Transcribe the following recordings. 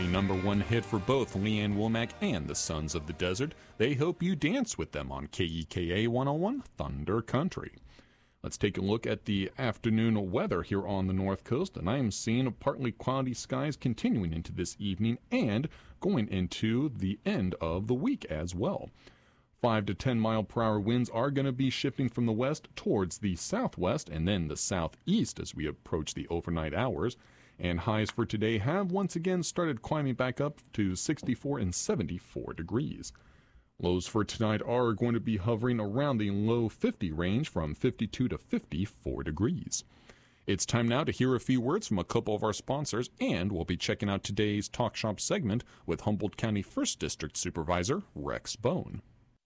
A #1 hit for both Leanne Womack and the Sons of the Desert. They hope you dance with them on KEKA 101 Thunder Country. Let's take a look at the afternoon weather here on the North Coast, and I am seeing partly cloudy skies continuing into this evening and going into the end of the week as well. 5 to 10 mile per hour winds are going to be shifting from the west towards the southwest and then the southeast as we approach the overnight hours. And highs for today have once again started climbing back up to 64 and 74 degrees. Lows for tonight are going to be hovering around the low 50 range from 52 to 54 degrees. It's time now to hear a few words from a couple of our sponsors, and we'll be checking out today's Talk Shop segment with Humboldt County 1st District Supervisor Rex Bone.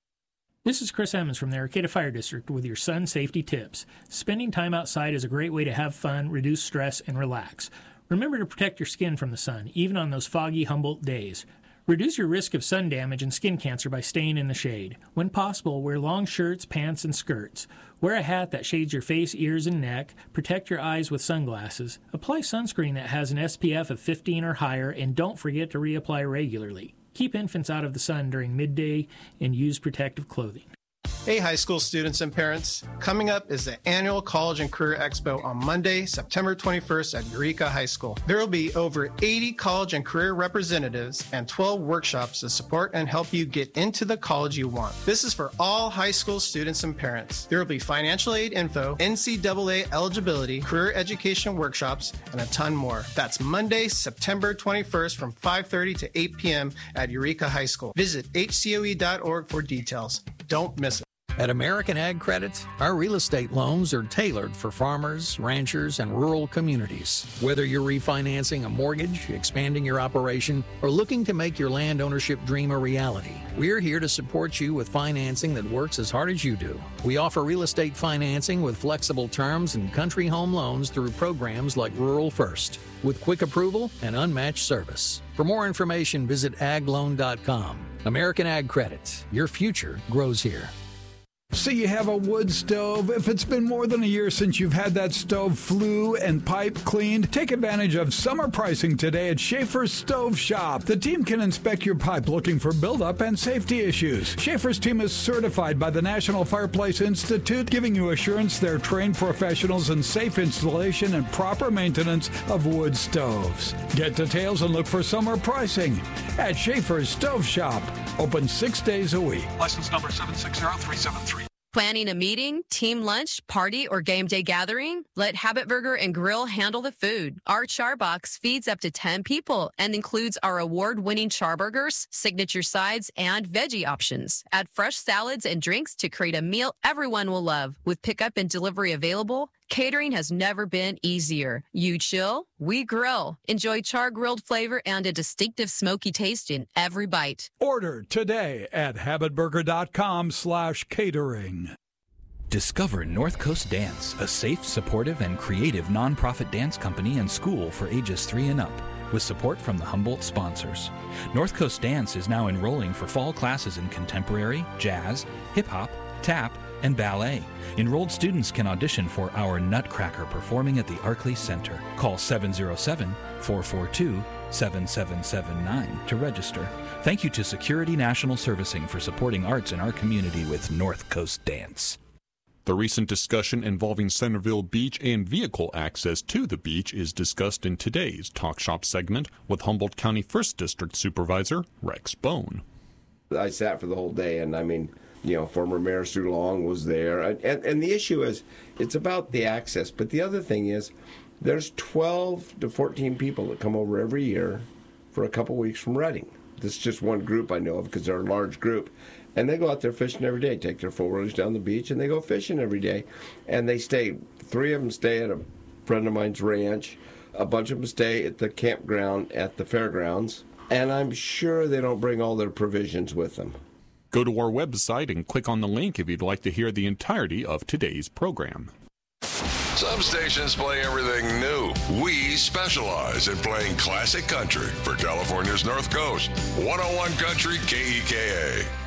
This is Chris Emmons from the Arcata Fire District with your sun safety tips. Spending time outside is a great way to have fun, reduce stress, and relax. Remember to protect your skin from the sun, even on those foggy Humboldt days. Reduce your risk of sun damage and skin cancer by staying in the shade. When possible, wear long shirts, pants, and skirts. Wear a hat that shades your face, ears, and neck. Protect your eyes with sunglasses. Apply sunscreen that has an SPF of 15 or higher, and don't forget to reapply regularly. Keep infants out of the sun during midday and use protective clothing. Hey, high school students and parents. Coming up is the annual College and Career Expo on Monday, September 21st at Eureka High School. There will be over 80 college and career representatives and 12 workshops to support and help you get into the college you want. This is for all high school students and parents. There will be financial aid info, NCAA eligibility, career education workshops, and a ton more. That's Monday, September 21st from 5:30 to 8 p.m. at Eureka High School. Visit hcoe.org for details. Don't miss it. At American Ag Credit, our real estate loans are tailored for farmers, ranchers, and rural communities. Whether you're refinancing a mortgage, expanding your operation, or looking to make your land ownership dream a reality, we're here to support you with financing that works as hard as you do. We offer real estate financing with flexible terms and country home loans through programs like Rural First, with quick approval and unmatched service. For more information, visit agloan.com. American Ag Credit. Your future grows here. So you have a wood stove. If it's been more than a year since you've had that stove flue and pipe cleaned, take advantage of summer pricing today at Schaefer's Stove Shop. The team can inspect your pipe looking for buildup and safety issues. Schaefer's team is certified by the National Fireplace Institute, giving you assurance they're trained professionals in safe installation and proper maintenance of wood stoves. Get details and look for summer pricing at Schaefer's Stove Shop. Open 6 days a week. License number 760373. Planning a meeting, team lunch, party, or game day gathering? Let Habit Burger and Grill handle the food. Our char box feeds up to 10 people and includes our award-winning char burgers, signature sides, and veggie options. Add fresh salads and drinks to create a meal everyone will love. With pickup and delivery available, catering has never been easier. You chill, we grill. Enjoy char-grilled flavor and a distinctive smoky taste in every bite. Order today at habitburger.com/catering. Discover North Coast Dance, a safe, supportive, and creative nonprofit dance company and school for ages 3 and up, with support from the Humboldt sponsors. North Coast Dance is now enrolling for fall classes in contemporary, jazz, hip-hop, tap, and ballet. Enrolled students can audition for our Nutcracker performing at the Arkley Center. Call 707-442-7779 to register. Thank you to Security National Servicing for supporting arts in our community with North Coast Dance. The recent discussion involving Centerville Beach and vehicle access to the beach is discussed in today's Talk Shop segment with Humboldt County 1st District Supervisor Rex Bone. I sat for the whole day, and I mean, former Mayor Sue Long was there. And the issue is, it's about the access. But the other thing is, there's 12 to 14 people that come over every year for a couple weeks from Redding. This is just one group I know of because they're a large group. And they go out there fishing every day, take their four-wheelers down the beach, and they go fishing every day. And they stay, 3 of them stay at a friend of mine's ranch. A bunch of them stay at the campground at the fairgrounds. And I'm sure they don't bring all their provisions with them. Go to our website and click on the link if you'd like to hear the entirety of today's program. Some stations play everything new. We specialize in playing classic country for California's North Coast. 101 Country KEKA.